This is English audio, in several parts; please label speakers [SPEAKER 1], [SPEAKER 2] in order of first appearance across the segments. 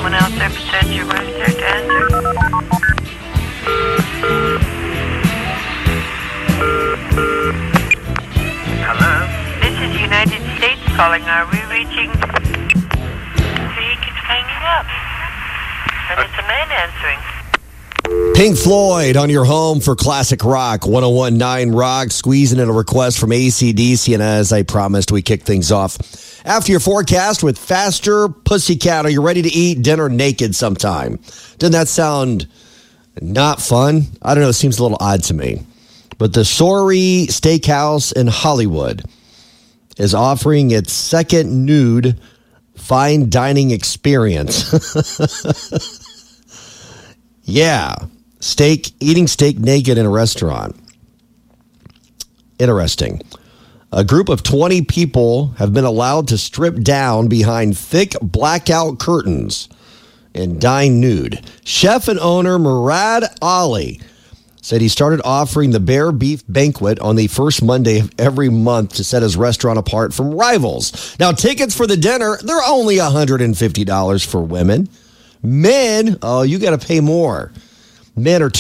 [SPEAKER 1] someone else represent you when it's their answer? Hello? This is United States calling. Are we reaching? He keeps hanging up. And it's a man answering.
[SPEAKER 2] Pink Floyd on your home for classic rock. 101.9 Rock, squeezing in a request from AC/DC. And as I promised, we kick things off after your forecast with Faster Pussycat. Are you ready to eat dinner naked sometime? Doesn't that sound not fun? I don't know. It seems a little odd to me. But the Sori Steakhouse in Hollywood is offering its second nude fine dining experience. Yeah. Eating steak naked in a restaurant. Interesting. A group of 20 people have been allowed to strip down behind thick blackout curtains and dine nude. Chef and owner Murad Ali said he started offering the Bear Beef Banquet on the first Monday of every month to set his restaurant apart from rivals. Now, tickets for the dinner, they're only $150 for women. Men, oh, you got to pay more. Men are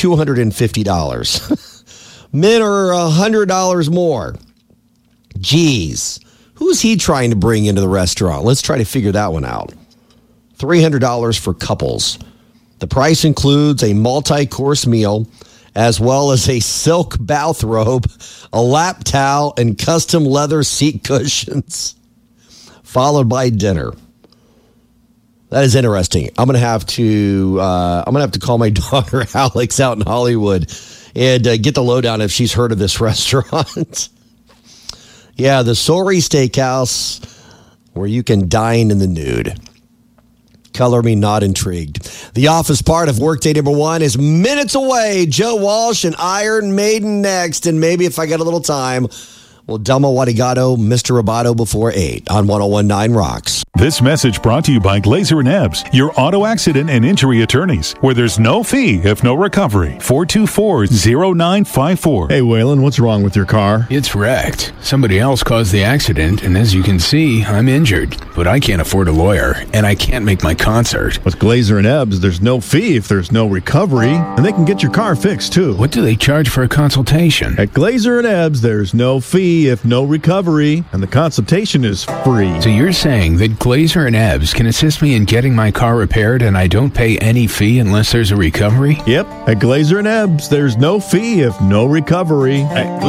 [SPEAKER 2] $250. Men are $100 more. Geez, who's he trying to bring into the restaurant? Let's try to figure that one out. $300 for couples. The price includes a multi-course meal, as well as a silk bathrobe, a lap towel, and custom leather seat cushions, followed by dinner. That is interesting. I'm gonna have to call my daughter Alex out in Hollywood and get the lowdown if she's heard of this restaurant. Yeah, the Sori Steakhouse, where you can dine in the nude. Color me not intrigued. The Office part of Workday number 1 is minutes away. Joe Walsh and Iron Maiden next, and maybe if I got a little time, well, Delmo Wadigato, Mr. Roboto before 8 on 101.9 Rocks.
[SPEAKER 3] This message brought to you by Glazer & Ebbs, your auto accident and injury attorneys, where there's no fee if no recovery. 424-0954.
[SPEAKER 4] Hey, Waylon, what's wrong with your car?
[SPEAKER 5] It's wrecked. Somebody else caused the accident, and as you can see, I'm injured. But I can't afford a lawyer, and I can't make my concert.
[SPEAKER 4] With Glazer & Ebbs, there's no fee if there's no recovery, and they can get your car fixed, too.
[SPEAKER 5] What do they charge for a consultation?
[SPEAKER 4] At Glazer & Ebbs, there's no fee if no recovery, and the consultation is free.
[SPEAKER 5] So you're saying that Glazer & Ebbs can assist me in getting my car repaired and I don't pay any fee unless there's a recovery?
[SPEAKER 4] Yep. At Glazer & Ebbs, there's no fee if no recovery.